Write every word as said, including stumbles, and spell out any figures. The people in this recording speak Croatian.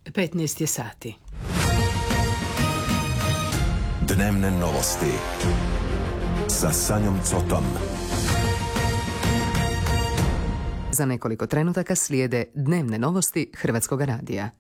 petnaest je sati. Dnevne novosti sa Sanjom Cotom. Za nekoliko trenutaka slijede dnevne novosti Hrvatskog radija.